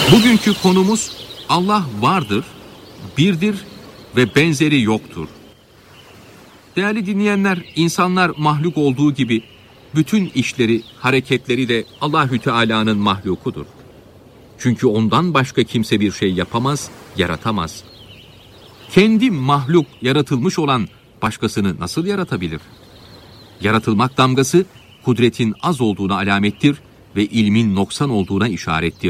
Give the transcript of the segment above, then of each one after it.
Bugünkü konumuz Allah vardır, birdir ve benzeri yoktur. Değerli dinleyenler, insanlar mahluk olduğu gibi bütün işleri, hareketleri de Allahü Teala'nın mahlukudur. Çünkü ondan başka kimse bir şey yapamaz, yaratamaz. Kendi mahluk, yaratılmış olan başkasını nasıl yaratabilir? Yaratılmak damgası, kudretin az olduğuna alamettir ve ilmin noksan olduğuna işarettir.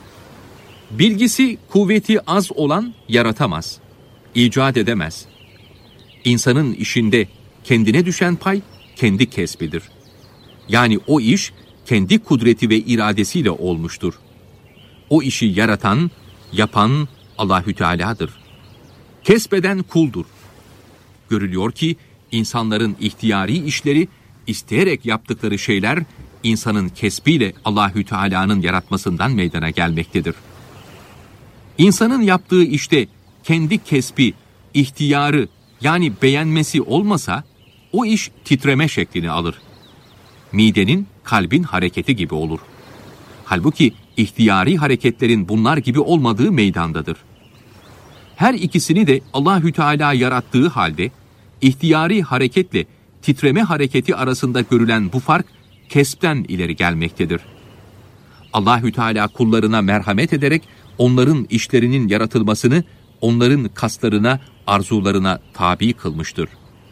Bilgisi, kuvveti az olan yaratamaz, icat edemez. İnsanın işinde kendine düşen pay, kendi kesbidir. Yani o iş, kendi kudreti ve iradesiyle olmuştur. O işi yaratan, yapan Allahü Teala'dır. Kesbeden kuldur. Görülüyor ki, insanların ihtiyari işleri, isteyerek yaptıkları şeyler, insanın kesbiyle Allahü Teala'nın yaratmasından meydana gelmektedir. İnsanın yaptığı işte kendi kesbi, ihtiyarı yani beğenmesi olmasa o iş titreme şeklini alır. Midenin, kalbin hareketi gibi olur. Halbuki ihtiyari hareketlerin bunlar gibi olmadığı meydandadır. Her ikisini de Allahü Teala yarattığı halde ihtiyari hareketle titreme hareketi arasında görülen bu fark kesbten ileri gelmektedir. Allahü Teala kullarına merhamet ederek onların işlerinin yaratılmasını onların kaslarına, arzularına tabi kılmıştır.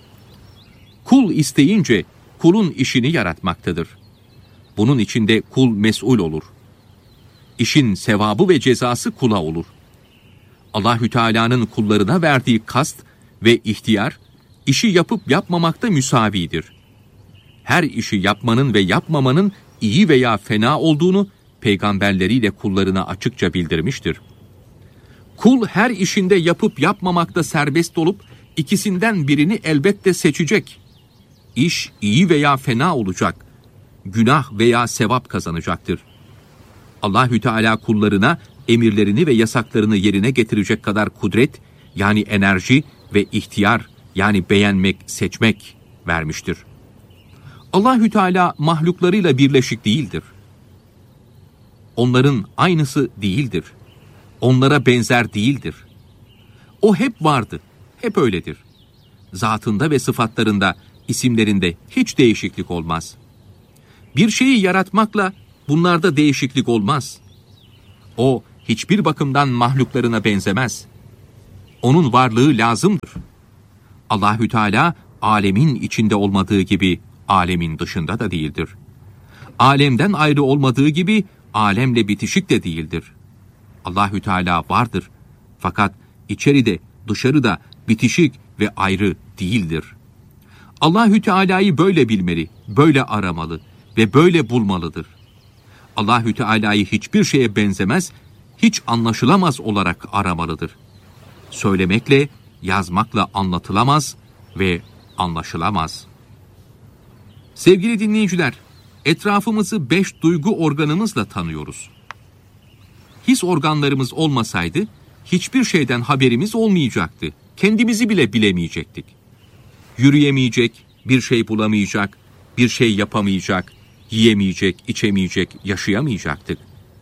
Kul isteyince kulun işini yaratmaktadır. Bunun için de kul mesul olur. İşin sevabı ve cezası kula olur. Allahü Teala'nın kullarına verdiği kast ve ihtiyar, işi yapıp yapmamakta müsavidir. Her işi yapmanın ve yapmamanın iyi veya fena olduğunu peygamberleriyle kullarına açıkça bildirmiştir. Kul her işinde yapıp yapmamakta serbest olup ikisinden birini elbette seçecek. İş iyi veya fena olacak. Günah veya sevap kazanacaktır. Allahü Teala kullarına emirlerini ve yasaklarını yerine getirecek kadar kudret, yani enerji ve ihtiyar, yani beğenmek, seçmek vermiştir. Allahü Teala mahluklarıyla birleşik değildir. Onların aynısı değildir. Onlara benzer değildir. O hep vardı, hep öyledir. Zatında ve sıfatlarında, isimlerinde hiç değişiklik olmaz. Bir şeyi yaratmakla bunlarda değişiklik olmaz. O hiçbir bakımdan mahluklarına benzemez. Onun varlığı lazımdır. Allahü Teala alemin içinde olmadığı gibi alemin dışında da değildir. Alemden ayrı olmadığı gibi alemle bitişik de değildir. Allahü Teala vardır. Fakat içeride, dışarıda bitişik ve ayrı değildir. Allahü Teala'yı böyle bilmeli, böyle aramalı ve böyle bulmalıdır. Allahü Teala'yı hiçbir şeye benzemez, hiç anlaşılamaz olarak aramalıdır. Söylemekle, yazmakla anlatılamaz ve anlaşılamaz. Sevgili dinleyiciler, etrafımızı 5 duygu organımızla tanıyoruz. His organlarımız olmasaydı, hiçbir şeyden haberimiz olmayacaktı. Kendimizi bile bilemeyecektik. Yürüyemeyecek, bir şey bulamayacak, bir şey yapamayacak, yiyemeyecek, içemeyecek, yaşayamayacaktık.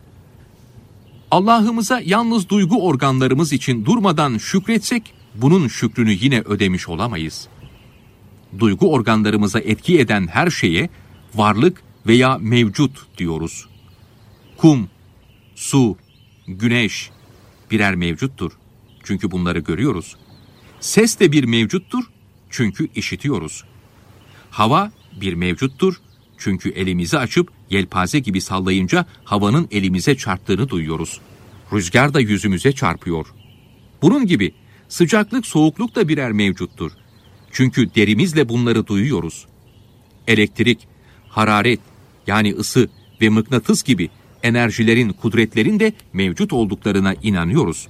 Allah'ımıza yalnız duygu organlarımız için durmadan şükretsek, bunun şükrünü yine ödemiş olamayız. Duygu organlarımıza etki eden her şeye varlık veya mevcut diyoruz. Kum, su, güneş birer mevcuttur. Çünkü bunları görüyoruz. Ses de bir mevcuttur. Çünkü işitiyoruz. Hava bir mevcuttur. Çünkü elimizi açıp yelpaze gibi sallayınca havanın elimize çarptığını duyuyoruz. Rüzgar da yüzümüze çarpıyor. Bunun gibi sıcaklık, soğukluk da birer mevcuttur. Çünkü derimizle bunları duyuyoruz. Elektrik, hararet yani ısı ve mıknatıs gibi enerjilerin, kudretlerin de mevcut olduklarına inanıyoruz.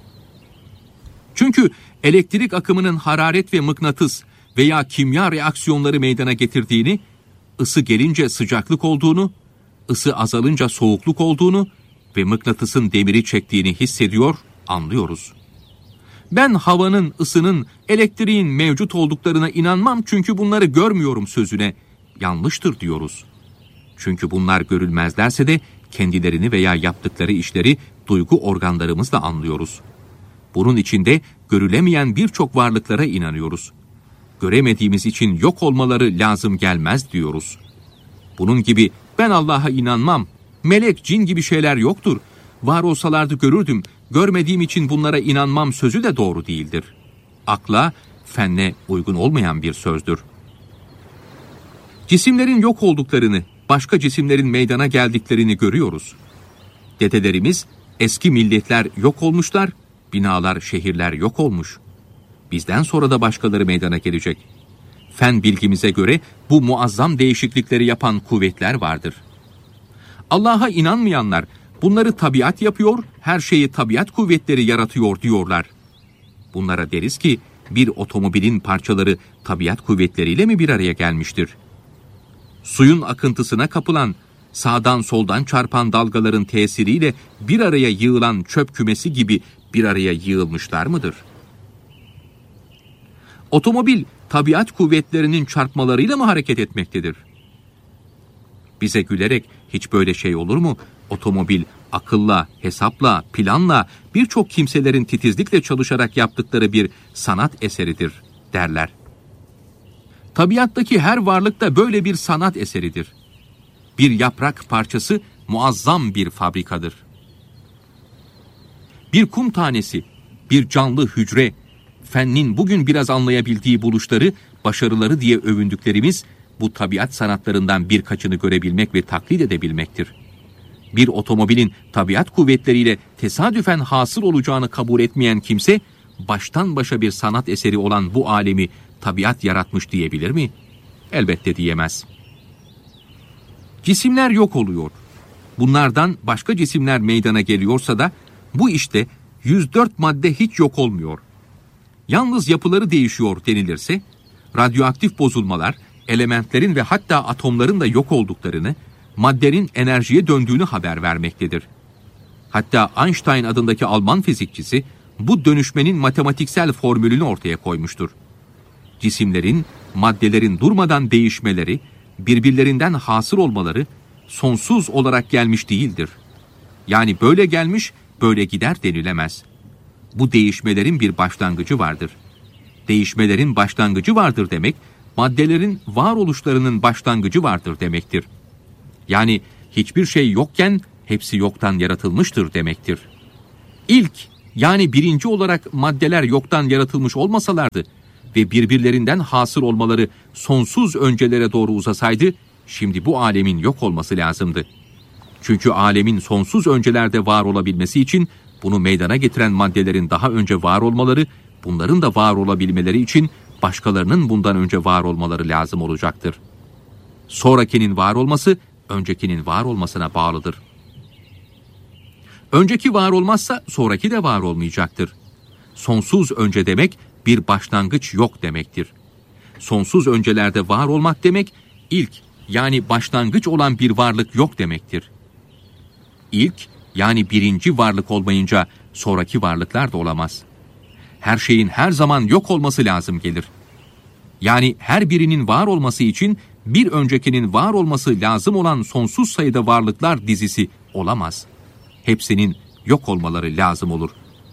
Çünkü elektrik akımının hararet ve mıknatıs veya kimya reaksiyonları meydana getirdiğini, ısı gelince sıcaklık olduğunu, ısı azalınca soğukluk olduğunu ve mıknatısın demiri çektiğini hissediyor, anlıyoruz. Ben havanın, ısının, elektriğin mevcut olduklarına inanmam çünkü bunları görmüyorum sözüne yanlıştır diyoruz. Çünkü bunlar görülmezlerse de kendilerini veya yaptıkları işleri duygu organlarımızla anlıyoruz. Bunun içinde görülemeyen birçok varlıklara inanıyoruz. Göremediğimiz için yok olmaları lazım gelmez diyoruz. Bunun gibi ben Allah'a inanmam, melek, cin gibi şeyler yoktur. Var olsalardı görürdüm, görmediğim için bunlara inanmam sözü de doğru değildir. Akla, fenne uygun olmayan bir sözdür. Cisimlerin yok olduklarını, başka cisimlerin meydana geldiklerini görüyoruz. Dedelerimiz, eski milletler yok olmuşlar, binalar, şehirler yok olmuş. Bizden sonra da başkaları meydana gelecek. Fen bilgimize göre bu muazzam değişiklikleri yapan kuvvetler vardır. Allah'a inanmayanlar bunları tabiat yapıyor, her şeyi tabiat kuvvetleri yaratıyor diyorlar. Bunlara deriz ki bir otomobilin parçaları tabiat kuvvetleriyle mi bir araya gelmiştir? Suyun akıntısına kapılan, sağdan soldan çarpan dalgaların tesiriyle bir araya yığılan çöp kümesi gibi bir araya yığılmışlar mıdır? Otomobil tabiat kuvvetlerinin çarpmalarıyla mı hareket etmektedir? Bize gülerek hiç böyle şey olur mu? Otomobil akılla, hesapla, planla, birçok kimselerin titizlikle çalışarak yaptıkları bir sanat eseridir derler. Tabiattaki her varlık da böyle bir sanat eseridir. Bir yaprak parçası muazzam bir fabrikadır. Bir kum tanesi, bir canlı hücre, fennin bugün biraz anlayabildiği buluşları, başarıları diye övündüklerimiz, bu tabiat sanatlarından birkaçını görebilmek ve taklit edebilmektir. Bir otomobilin tabiat kuvvetleriyle tesadüfen hasıl olacağını kabul etmeyen kimse, baştan başa bir sanat eseri olan bu alemi tabiat yaratmış diyebilir mi? Elbette diyemez. Cisimler yok oluyor. Bunlardan başka cisimler meydana geliyorsa da, bu işte 104 madde hiç yok olmuyor. Yalnız yapıları değişiyor denilirse, radyoaktif bozulmalar, elementlerin ve hatta atomların da yok olduklarını, maddenin enerjiye döndüğünü haber vermektedir. Hatta Einstein adındaki Alman fizikçisi, bu dönüşmenin matematiksel formülünü ortaya koymuştur. Cisimlerin, maddelerin durmadan değişmeleri, birbirlerinden hasıl olmaları, sonsuz olarak gelmiş değildir. Yani böyle gelmiş, böyle gider denilemez. Bu değişmelerin bir başlangıcı vardır. Değişmelerin başlangıcı vardır demek, maddelerin varoluşlarının başlangıcı vardır demektir. Yani hiçbir şey yokken hepsi yoktan yaratılmıştır demektir. İlk, yani birinci olarak maddeler yoktan yaratılmış olmasalardı ve birbirlerinden hasıl olmaları sonsuz öncelere doğru uzasaydı, şimdi bu alemin yok olması lazımdı. Çünkü alemin sonsuz öncelerde var olabilmesi için bunu meydana getiren maddelerin daha önce var olmaları, bunların da var olabilmeleri için başkalarının bundan önce var olmaları lazım olacaktır. Sonrakinin var olması, öncekinin var olmasına bağlıdır. Önceki var olmazsa sonraki de var olmayacaktır. Sonsuz önce demek bir başlangıç yok demektir. Sonsuz öncelerde var olmak demek ilk, yani başlangıç olan bir varlık yok demektir. İlk, yani birinci varlık olmayınca sonraki varlıklar da olamaz. Her şeyin her zaman yok olması lazım gelir. Yani her birinin var olması için bir öncekinin var olması lazım olan sonsuz sayıda varlıklar dizisi olamaz. Hepsinin yok olmaları lazım olur.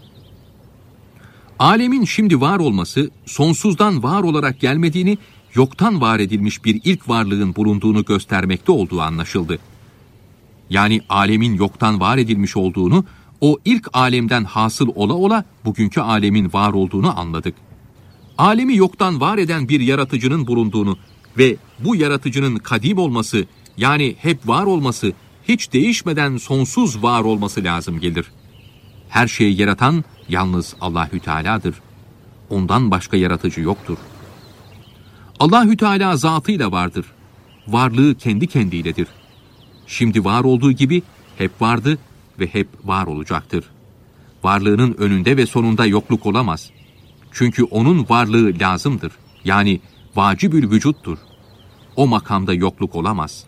Alemin şimdi var olması, sonsuzdan var olarak gelmediğini, yoktan var edilmiş bir ilk varlığın bulunduğunu göstermekte olduğu anlaşıldı. Yani alemin yoktan var edilmiş olduğunu, o ilk alemden hasıl ola ola bugünkü alemin var olduğunu anladık. Alemi yoktan var eden bir yaratıcının bulunduğunu ve bu yaratıcının kadim olması, yani hep var olması, hiç değişmeden sonsuz var olması lazım gelir. Her şeyi yaratan yalnız Allahü Teala'dır. Ondan başka yaratıcı yoktur. Allahü Teala zatıyla vardır. Varlığı kendi kendiyledir. Şimdi var olduğu gibi hep vardı ve hep var olacaktır. Varlığının önünde ve sonunda yokluk olamaz. Çünkü onun varlığı lazımdır. Yani vacibül vücuttur. O makamda yokluk olamaz.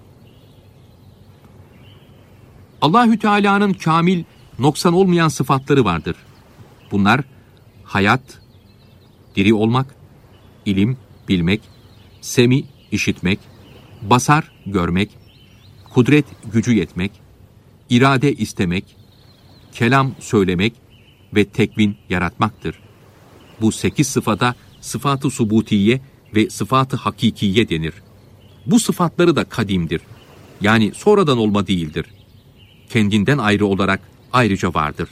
Allahü Teala'nın kamil, noksan olmayan sıfatları vardır. Bunlar hayat, diri olmak, ilim, bilmek, semi, işitmek, basar, görmek, kudret, gücü yetmek, irade istemek, kelam söylemek ve tekvin yaratmaktır. Bu 8 sıfata sıfat-ı subutiye ve sıfat-ı hakikiye denir. Bu sıfatları da kadimdir. Yani sonradan olma değildir. Kendinden ayrı olarak ayrıca vardır.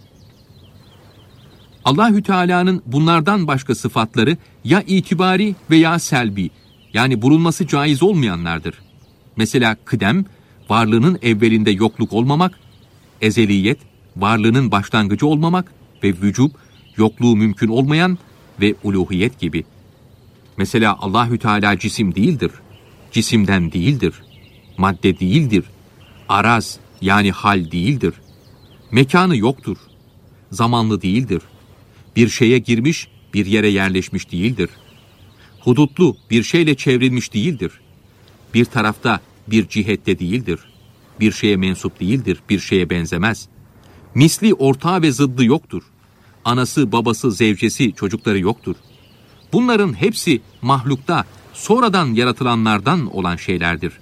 Allahü Teala'nın bunlardan başka sıfatları ya itibari veya selbi, yani bulunması caiz olmayanlardır. Mesela kıdem, varlığının evvelinde yokluk olmamak, ezeliyet, varlığının başlangıcı olmamak ve vücub, yokluğu mümkün olmayan ve uluhiyet gibi. Mesela Allahü Teala cisim değildir, cisimden değildir, madde değildir, araz yani hal değildir, mekanı yoktur, zamanlı değildir, bir şeye girmiş, bir yere yerleşmiş değildir, hudutlu bir şeyle çevrilmiş değildir, bir tarafta bir cihette değildir, bir şeye mensup değildir, bir şeye benzemez, misli ortağı ve zıddı yoktur, anası, babası, zevcesi, çocukları yoktur. Bunların hepsi mahlukta, sonradan yaratılanlardan olan şeylerdir.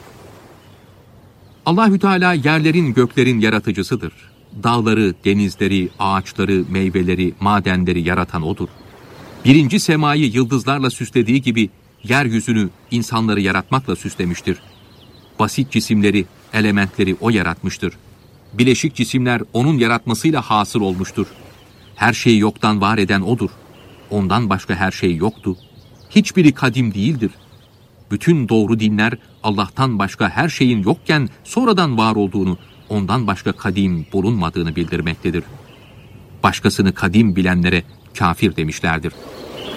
Allahü Teala yerlerin, göklerin yaratıcısıdır. Dağları, denizleri, ağaçları, meyveleri, madenleri yaratan O'dur. Birinci semayı yıldızlarla süslediği gibi yeryüzünü insanları yaratmakla süslemiştir. Basit cisimleri, elementleri O yaratmıştır. Bileşik cisimler O'nun yaratmasıyla hasıl olmuştur. Her şeyi yoktan var eden O'dur. Ondan başka her şey yoktu. Hiçbiri kadim değildir. Bütün doğru dinler Allah'tan başka her şeyin yokken sonradan var olduğunu, ondan başka kadim bulunmadığını bildirmektedir. Başkasını kadim bilenlere kafir demişlerdir.